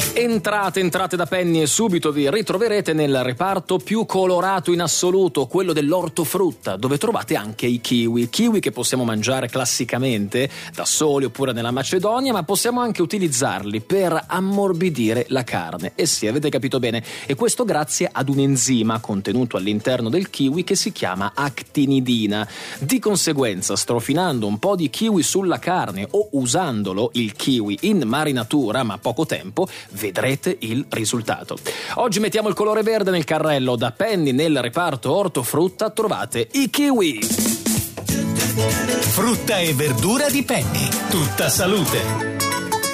Entrate da Penny e subito vi ritroverete nel reparto più colorato in assoluto, quello dell'ortofrutta, dove trovate anche i kiwi che possiamo mangiare classicamente da soli oppure nella Macedonia, ma possiamo anche utilizzarli per ammorbidire la carne. E sì, avete capito bene, e questo grazie ad un enzima contenuto all'interno del kiwi che si chiama actinidina. Di conseguenza, strofinando un po' di kiwi sulla carne o usandolo il kiwi in marinatura, ma poco tempo, vedrete il risultato. Oggi mettiamo il colore verde nel carrello. Da Penny nel reparto ortofrutta trovate i kiwi. Frutta e verdura di Penny, tutta salute.